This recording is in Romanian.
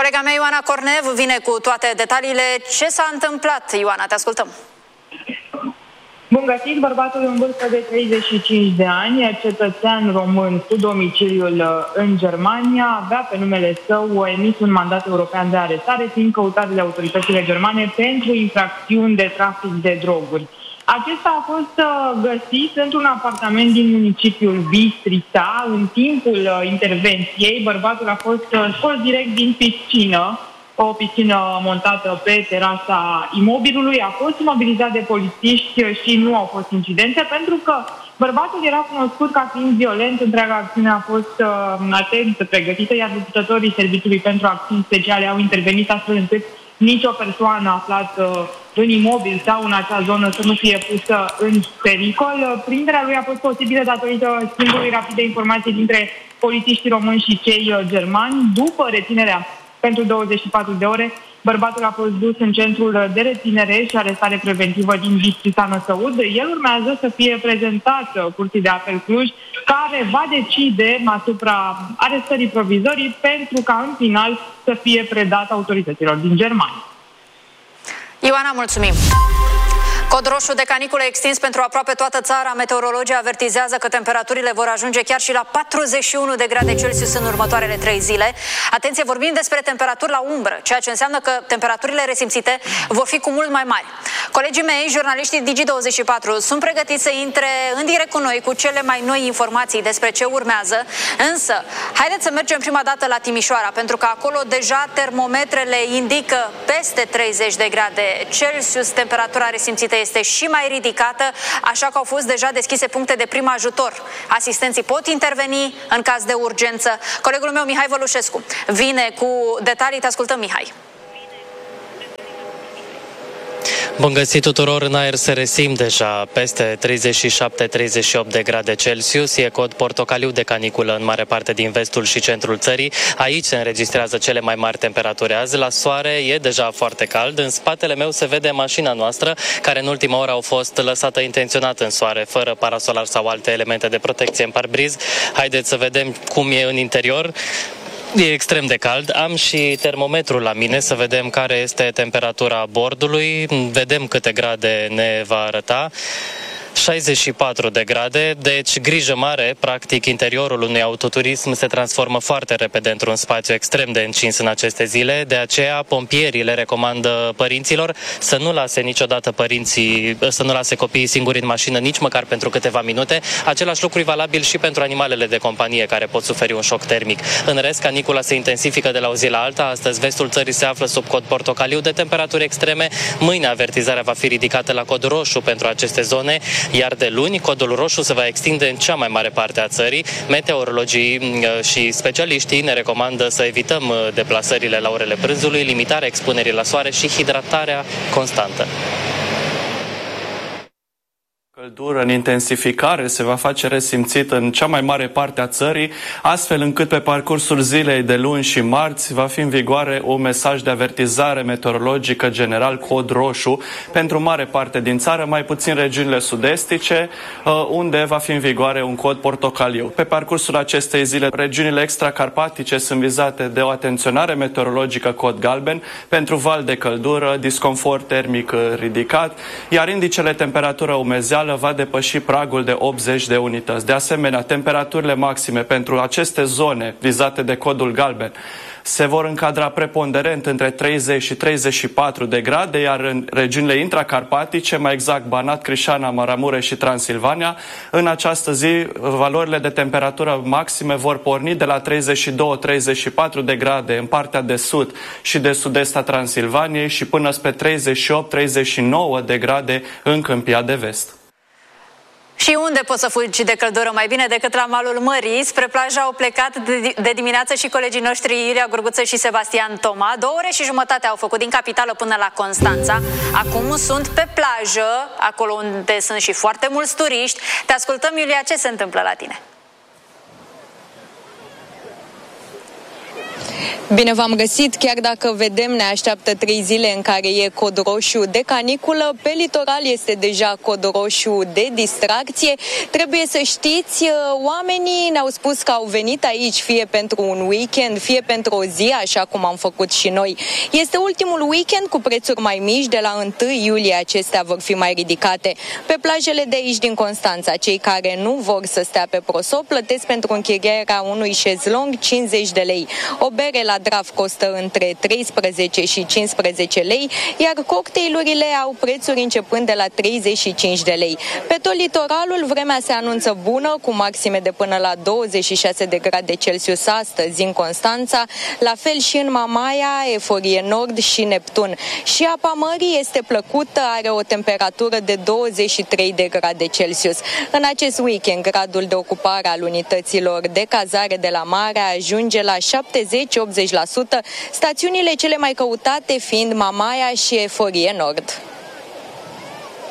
Colega mea Ioana Cornev vine cu toate detaliile. Ce s-a întâmplat, Ioana? Te ascultăm. Bun găsit, bărbatul în vârstă de 35 de ani, cetățean român cu domiciliul în Germania, avea pe numele său emis un mandat european de arestare, fiind căutat de autoritățile germane pentru infracțiuni de trafic de droguri. Acesta a fost găsit într-un apartament din municipiul Bistrița. În timpul intervenției, bărbatul a fost scos direct din piscină, o piscină montată pe terasa imobilului, a fost imobilizat de polițiști și nu au fost incidente, pentru că bărbatul era cunoscut ca fiind violent. Întreaga acțiune a fost atent pregătită, iar luptătorii Serviciului pentru Acțiuni Speciale au intervenit astfel încât nicio persoană aflată în imobil sau în acea zonă să nu fie pusă în pericol. Prinderea lui a fost posibilă datorită schimbului rapid de informații dintre polițiștii români și cei germani. După reținerea pentru 24 de ore, bărbatul a fost dus în centrul de reținere și arestare preventivă din Bistrița Năsăud. El urmează să fie prezentat Curții de Apel Cluj, care va decide asupra arestării provizorii pentru ca în final să fie predat autorităților din Germania. Ioana, mulțumim! Cod roșu de caniculă extins pentru aproape toată țara. Meteorologii avertizează că temperaturile vor ajunge chiar și la 41 de grade Celsius în următoarele 3 zile. Atenție, vorbim despre temperaturi la umbră, ceea ce înseamnă că temperaturile resimțite vor fi cu mult mai mari. Colegii mei, jurnaliștii Digi24, sunt pregătiți să intre în direct cu noi cu cele mai noi informații despre ce urmează. Însă, haideți să mergem prima dată la Timișoara, pentru că acolo deja termometrele indică peste 30 de grade Celsius. Temperatura resimțită este și mai ridicată, așa că au fost deja deschise puncte de prim ajutor. Asistenții pot interveni în caz de urgență. Colegul meu, Mihai Vălușescu, vine cu detalii. Te ascultăm, Mihai. Bun găsit tuturor, în aer se resimt deja peste 37-38 de grade Celsius. E cod portocaliu de caniculă în mare parte din vestul și centrul țării. Aici se înregistrează cele mai mari temperaturi azi. La soare e deja foarte cald. În spatele meu se vede mașina noastră, care în ultima oră au fost lăsată intenționat în soare, fără parasolar sau alte elemente de protecție în parbriz. Haideți să vedem cum e în interior. E extrem de cald. Am și termometrul la mine să vedem care este temperatura bordului. Vedem câte grade ne va arăta. 64 de grade, deci grijă mare, practic interiorul unui autoturism se transformă foarte repede într-un spațiu extrem de încins în aceste zile, de aceea pompierii le recomandă părinților să nu lase niciodată să nu lase copiii singuri în mașină, nici măcar pentru câteva minute. Același lucru e valabil și pentru animalele de companie care pot suferi un șoc termic. În rest, canicula se intensifică de la o zi la alta. Astăzi vestul țării se află sub cod portocaliu de temperaturi extreme. Mâine avertizarea va fi ridicată la cod roșu pentru aceste zone, iar de luni codul roșu se va extinde în cea mai mare parte a țării. Meteorologii și specialiștii ne recomandă să evităm deplasările la orele prânzului, limitarea expunerii la soare și hidratarea constantă. Căldură în intensificare se va face resimțit în cea mai mare parte a țării, astfel încât pe parcursul zilei de luni și marți va fi în vigoare un mesaj de avertizare meteorologică general, cod roșu, pentru mare parte din țară, mai puțin regiunile sud-estice, unde va fi în vigoare un cod portocaliu. Pe parcursul acestei zile, regiunile extracarpatice sunt vizate de o atenționare meteorologică, cod galben, pentru val de căldură, disconfort termic ridicat, iar indicele temperatură umezeală va depăși pragul de 80 de unități. De asemenea, temperaturile maxime pentru aceste zone vizate de codul galben se vor încadra preponderent între 30 și 34 de grade, iar în regiunile intracarpatice, mai exact Banat, Crișana, Maramureș și Transilvania, în această zi valorile de temperatură maxime vor porni de la 32-34 de grade în partea de sud și de sud-est a Transilvaniei și până spre 38-39 de grade în Câmpia de Vest. Și unde poți să fugi de căldură mai bine decât la malul mării? Spre plajă au plecat de dimineață și colegii noștri Iulia Gurguță și Sebastian Toma. 2 ore și jumătate au făcut din capitală până la Constanța. Acum sunt pe plajă, acolo unde sunt și foarte mulți turiști. Te ascultăm, Iulia, ce se întâmplă la tine? Bine v-am găsit, chiar dacă vedem ne așteaptă 3 zile în care e cod roșu de caniculă, pe litoral este deja cod roșu de distracție. Trebuie să știți, oamenii ne-au spus că au venit aici fie pentru un weekend, fie pentru o zi, așa cum am făcut și noi. Este ultimul weekend cu prețuri mai mici, de la 1 iulie acestea vor fi mai ridicate. Pe plajele de aici din Constanța, cei care nu vor să stea pe prosop plătesc pentru închirierea unui șezlong 50 de lei. O bere la Draf costă între 13 și 15 lei, iar cocktailurile au prețuri începând de la 35 de lei. Pe tot litoralul, vremea se anunță bună, cu maxime de până la 26 de grade Celsius astăzi în Constanța, la fel și în Mamaia, Eforie Nord și Neptun. Și apa mării este plăcută, are o temperatură de 23 de grade Celsius. În acest weekend, gradul de ocupare al unităților de cazare de la mare ajunge la 70-80%, stațiunile cele mai căutate fiind Mamaia și Eforie Nord.